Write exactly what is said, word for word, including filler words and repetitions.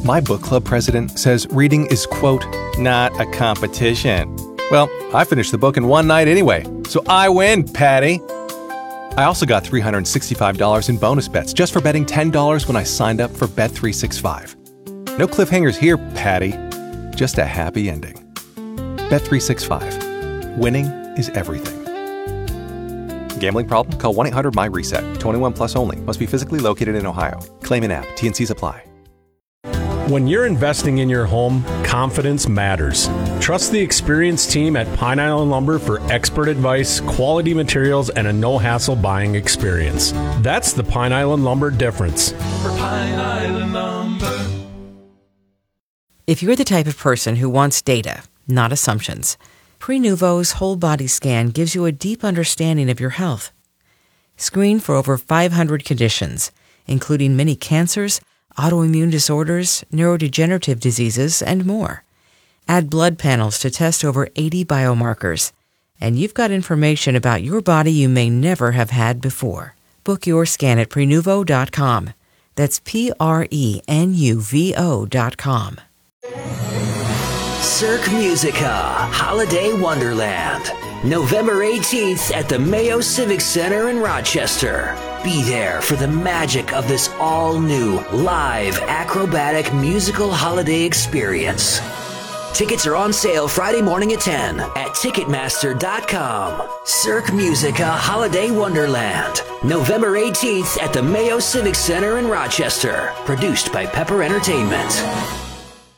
My book club president says reading is, quote, not a competition. Well, I finished the book in one night anyway, so I win, Patty. I also got three hundred sixty-five dollars in bonus bets just for betting ten dollars when I signed up for Bet three sixty-five. No cliffhangers here, Patty. Just a happy ending. Bet three sixty-five. Winning is everything. Gambling problem? Call one eight hundred my reset. twenty-one plus only. Must be physically located in Ohio. Claim in app. T N Cs apply. When you're investing in your home, confidence matters. Trust the experienced team at Pine Island Lumber for expert advice, quality materials, and a no-hassle buying experience. That's the Pine Island Lumber difference. For Pine Island Lumber. If you're the type of person who wants data, not assumptions, Prenuvo's whole body scan gives you a deep understanding of your health. Screen for over five hundred conditions, including many cancers, autoimmune disorders, neurodegenerative diseases, and more. Add blood panels to test over eighty biomarkers, and you've got information about your body you may never have had before. Book your scan at Prenuvo dot com. That's P R E N U V O dot com. Cirque Musica Holiday Wonderland, November eighteenth at the Mayo Civic Center in Rochester. Be there for the magic of this all-new, live, acrobatic musical holiday experience. Tickets are on sale Friday morning at ten at Ticketmaster dot com. Cirque Musica Holiday Wonderland, November eighteenth at the Mayo Civic Center in Rochester. Produced by Pepper Entertainment.